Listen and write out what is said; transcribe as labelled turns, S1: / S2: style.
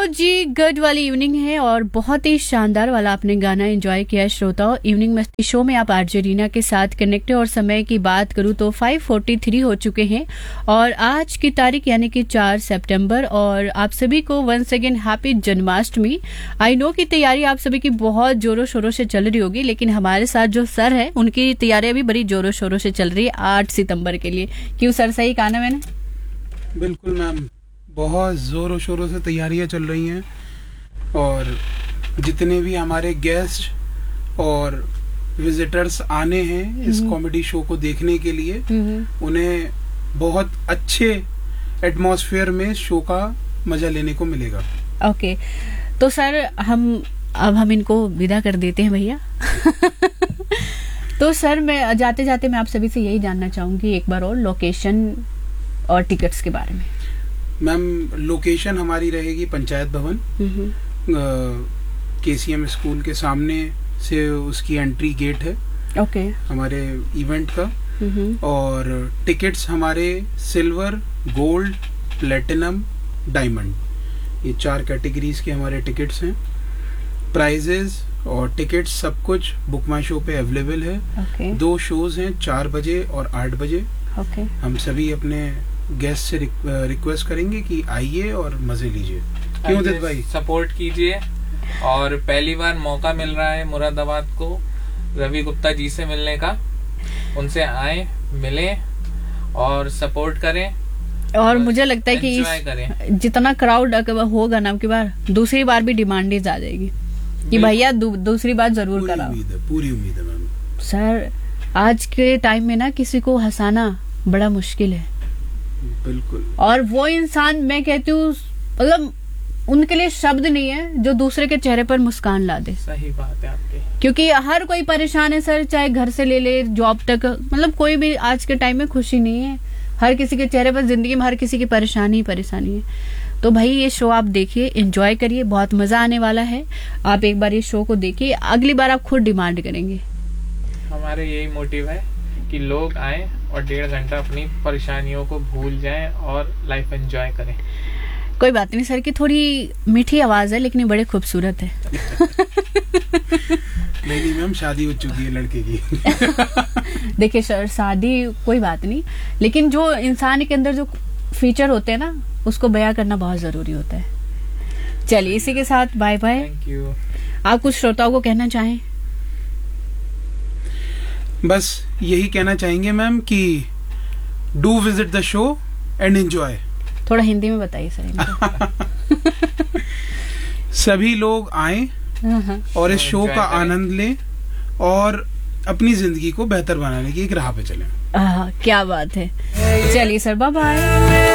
S1: जी, good वाली evening है और बहुत ही शानदार वाला आपने गाना एंजॉय किया है श्रोताओं। इवनिंग मस्ती शो में आप आरजे रीना के साथ कनेक्ट है और समय की बात करूं तो 5:43 हो चुके हैं और आज की तारीख यानी कि 4 सितंबर और आप सभी को once again happy Janmashtami. I know की तैयारी आप सभी की बहुत जोरों शोरों से चल रही होगी, लेकिन हमारे साथ जो सर है उनकी तैयारियां भी बड़ी जोरों शोरों से चल रही है 8 सितंबर के लिए। क्यों सर, सही कहा ना मैंने?
S2: बिल्कुल मैम, बहुत ज़ोरों शोरों से तैयारियां चल रही हैं और जितने भी हमारे गेस्ट और विजिटर्स आने हैं इस कॉमेडी शो को देखने के लिए, उन्हें बहुत अच्छे एटमॉस्फेयर में शो का मजा लेने को मिलेगा।
S1: ओके, तो सर हम इनको विदा कर देते हैं भैया। तो सर मैं जाते जाते मैं आप सभी से यही जानना चाहूंगी एक बार और लोकेशन और टिकट्स के बारे में।
S2: मैम, लोकेशन हमारी रहेगी पंचायत भवन, केसीएम स्कूल के सामने से उसकी एंट्री गेट है
S1: ओके
S2: हमारे इवेंट का। और टिकट्स हमारे सिल्वर, गोल्ड, प्लेटिनम, डायमंड, ये 4 कैटेगरीज के हमारे टिकट्स हैं। प्राइजेस और टिकट्स सब कुछ बुक माई शो पे अवेलेबल है। 2 शोज हैं, 4 बजे और 8 बजे। हम सभी अपने गेस्ट से रिक्वेस्ट करेंगे कि आइए और मजे लीजिए। क्यों उदित भाई,
S3: सपोर्ट कीजिए। और पहली बार मौका मिल रहा है मुरादाबाद को रवि गुप्ता जी से मिलने का, उनसे आए, मिलें और सपोर्ट करें।
S1: और मुझे लगता है कि जितना क्राउड होगा ना की बार, दूसरी बार भी डिमांडेज आ जाएगी कि भैया दूसरी बार जरूर कराओ।
S2: पूरी उम्मीद है मैम।
S1: सर, आज के टाइम में ना किसी को हंसाना बड़ा मुश्किल है।
S2: बिल्कुल। और
S1: वो इंसान, मैं कहती हूँ, मतलब उनके लिए शब्द नहीं है जो दूसरे के चेहरे पर मुस्कान ला दे।
S3: सही बात है आपकी, क्योंकि
S1: हर कोई परेशान है सर, चाहे घर से ले जॉब तक, मतलब कोई भी आज के टाइम में खुशी नहीं है। हर किसी के चेहरे पर, जिंदगी में हर किसी की परेशानी है। तो भाई ये शो आप देखिए, एंजॉय करिए, बहुत मजा आने वाला है। आप एक बार ये शो को देखिए, अगली बार आप खुद डिमांड करेंगे।
S3: हमारे यही मोटिव है कि लोग आए और 1.5 घंटा अपनी परेशानियों को भूल जाएं और लाइफ एंजॉय करें।
S1: कोई बात नहीं सर की थोड़ी मीठी आवाज है लेकिन बड़े खूबसूरत है।
S2: नहीं मैम, शादी हो चुकी है लड़के की।
S1: देखिए सर, शादी कोई बात नहीं, लेकिन जो इंसान के अंदर जो फीचर होते हैं ना, उसको बयां करना बहुत जरूरी होता है। चलिए, इसी के साथ बाय बाय।
S3: Thank you.
S1: आप कुछ श्रोताओं को कहना चाहें?
S2: बस यही कहना चाहेंगे मैम कि do visit the show and enjoy.
S1: थोड़ा हिंदी में बताइए सर।
S2: सभी लोग आए और इस शो का आनंद लें और अपनी जिंदगी को बेहतर बनाने की एक राह पे चलें।
S1: क्या बात है। चलिए सर, बाय बाय।